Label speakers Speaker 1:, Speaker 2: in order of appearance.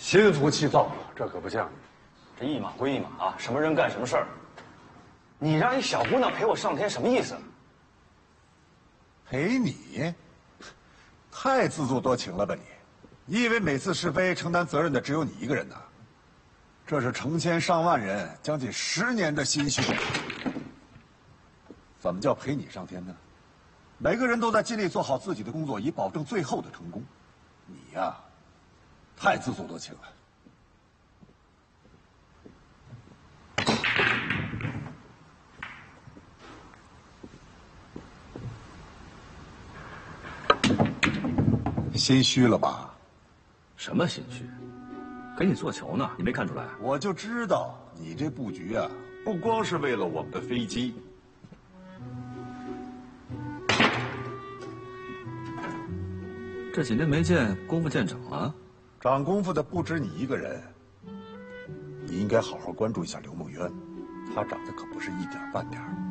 Speaker 1: 心浮气躁，这可不像你。
Speaker 2: 这一码归一码啊，什么人干什么事儿。你让一小姑娘陪我上天，什么意思？
Speaker 3: 陪你？太自作多情了吧你！你以为每次试飞承担责任的只有你一个人呢？这是成千上万人，将近10年的心血。怎么叫陪你上天呢？每个人都在尽力做好自己的工作，以保证最后的成功。你呀，太自作多情了。心虚了吧？
Speaker 4: 什么心虚？给你做球呢，你没看出来？
Speaker 3: 我就知道你这布局啊，不光是为了我们的飞机。
Speaker 4: 这几年没见，功夫见长了。
Speaker 3: 长功夫的不止你一个人，你应该好好关注一下刘梦渊，他长得可不是一点半点。